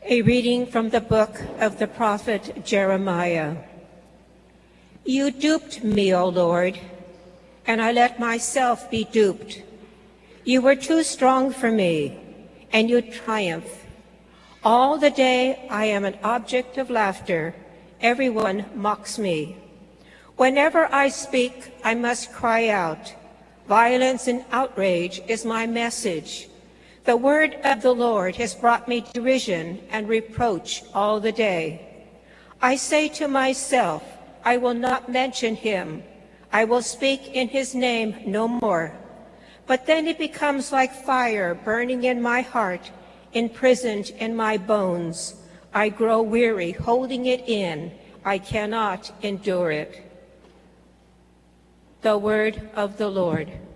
A reading from the book of the prophet Jeremiah. You duped me, O Lord, and I let myself be duped. You were too strong for me, and you triumph. All the day I am an object of laughter. Everyone mocks me. Whenever I speak, I must cry out. Violence and outrage is my message. The word of the Lord has brought me derision and reproach all the day. I say to myself, I will not mention him. I will speak in his name no more. But then it becomes like fire burning in my heart, imprisoned in my bones. I grow weary holding it in. I cannot endure it. The word of the Lord.